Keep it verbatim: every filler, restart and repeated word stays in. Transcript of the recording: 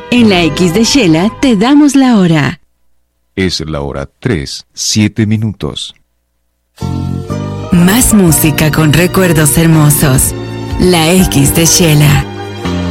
En la X de Shela te damos la hora. Es la hora tres, siete minutos. Más música con recuerdos hermosos. La X de Shela.